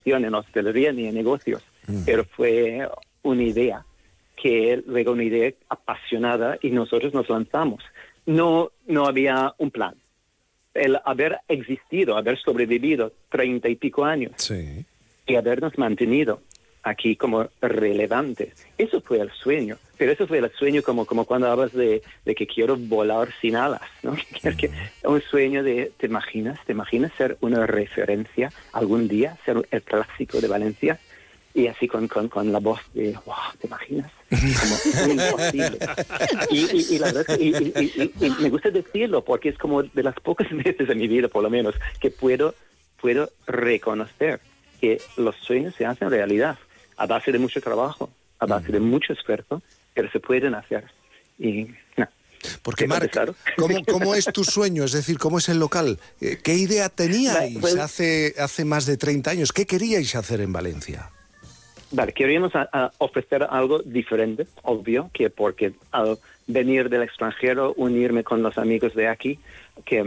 en hostelería ni en negocios, pero fue una idea luego una idea apasionada y nosotros nos lanzamos. No había un plan. El haber existido, haber sobrevivido 30 y pico años y habernos mantenido aquí como relevantes, eso fue el sueño. Pero eso fue el sueño como cuando hablas de que quiero volar sin alas, ¿no? Que un sueño ¿te imaginas ser una referencia algún día, ser el clásico de Valencia? Y así con la voz de, wow, ¿te imaginas? Como imposible. Y la verdad es que y me gusta decirlo porque es como de las pocas veces en mi vida, por lo menos, que puedo reconocer que los sueños se hacen realidad a base de mucho trabajo, a base de mucho esfuerzo, pero se pueden hacer. Y no. Porque, Marc, ¿cómo es tu sueño? Es decir, ¿cómo es el local? ¿Qué idea teníais hace más de 30 años? ¿Qué queríais hacer en Valencia? Vale, queríamos ofrecer algo diferente, obvio, que porque al venir del extranjero, unirme con los amigos de aquí, que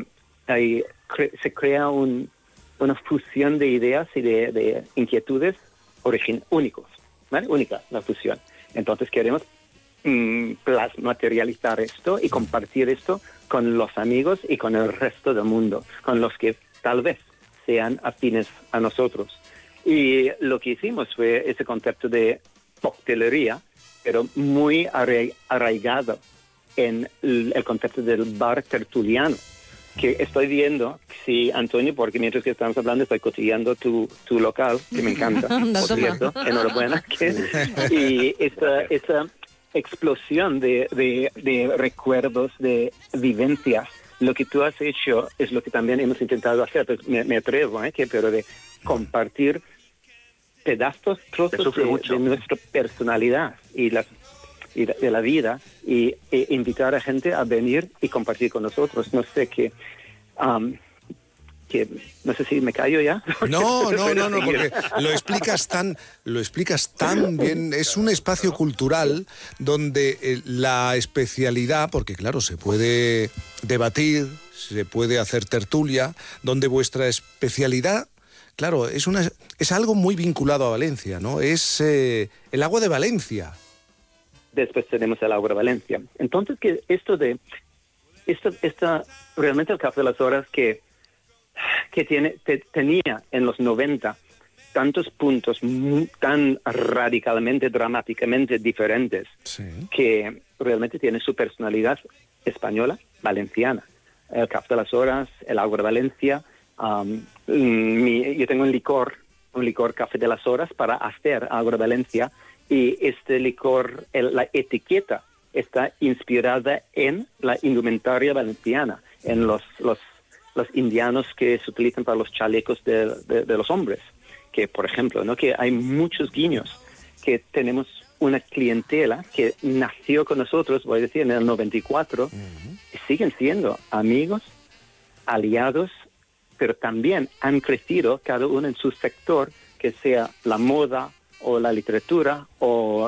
se crea una fusión de ideas y de inquietudes únicos, ¿vale? Única la fusión. Entonces queremos materializar esto y compartir esto con los amigos y con el resto del mundo, con los que tal vez sean afines a nosotros. Y lo que hicimos fue ese concepto de coctelería, pero muy arraigado en el concepto del bar tertuliano, que estoy viendo, sí, Antonio, porque mientras que estamos hablando estoy cotilleando tu local, que me encanta, por cierto, enhorabuena. Y esa explosión de recuerdos, de vivencias, lo que tú has hecho es lo que también hemos intentado hacer, pues me atrevo, pero de compartir pedazos, trozos de nuestra personalidad y de la vida e invitar a gente a venir y compartir con nosotros. No sé no sé si me callo ya. No, porque lo explicas tan bien. Es un espacio cultural donde la especialidad, porque claro, se puede debatir, se puede hacer tertulia, donde vuestra especialidad, claro, es algo muy vinculado a Valencia, ¿no? Es el agua de Valencia. Después tenemos el agua de Valencia. Entonces, que realmente el Café de las Horas que tenía en los 90 tantos puntos tan radicalmente, dramáticamente diferentes, que realmente tiene su personalidad española, valenciana. El Café de las Horas, el agua de Valencia. Yo tengo un licor Café de las Horas para hacer agua de Valencia, y este licor, la etiqueta está inspirada en la indumentaria valenciana, en los indianos que se utilizan para los chalecos de los hombres, que por ejemplo, ¿no? Que hay muchos guiños, que tenemos una clientela que nació con nosotros, voy a decir, en el 94, y siguen siendo amigos, aliados, pero también han crecido cada uno en su sector, que sea la moda o la literatura o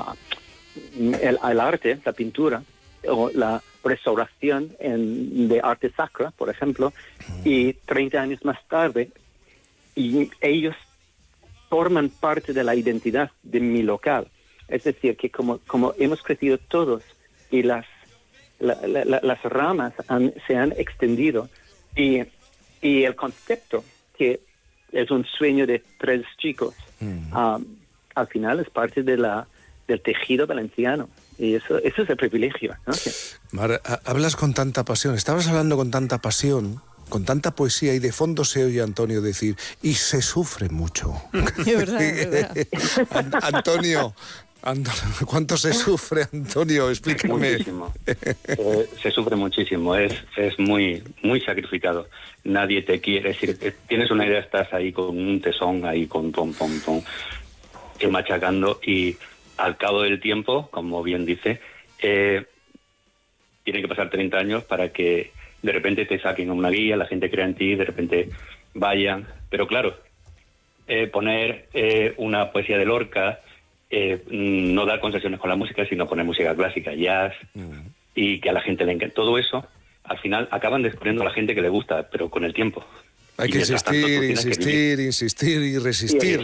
el arte, la pintura o la restauración de arte sacra, por ejemplo, y 30 años más tarde, y ellos forman parte de la identidad de mi local. Es decir, que como hemos crecido todos y las ramas se han extendido, y el concepto, que es un sueño de 3 chicos, al final es parte del tejido valenciano. Y eso es el privilegio, ¿no? Mar, hablas con tanta pasión, estabas hablando con tanta pasión, con tanta poesía, y de fondo se oye a Antonio decir, y se sufre mucho. Es verdad. Antonio, ¿cuánto se sufre, Antonio? Explícame. Muchísimo. Se sufre muchísimo, es muy, muy sacrificado. Nadie te quiere, es decir, tienes una idea, estás ahí con un tesón, ahí con pom, machacando, y al cabo del tiempo, como bien dice, tiene que pasar 30 años para que de repente te saquen una guía, la gente crea en ti, de repente vayan. Pero claro, poner una poesía de Lorca, no dar concesiones con la música, sino poner música clásica, jazz, y que a la gente le encanta. Todo eso, al final, acaban descubriendo a la gente que le gusta, pero con el tiempo. Hay que insistir y resistir.